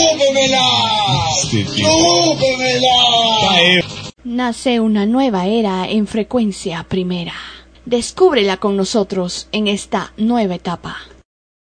¡Chúpemela! ¡Chúpemela! Nace una nueva era en Frecuencia Primera. Descúbrela con nosotros en esta nueva etapa.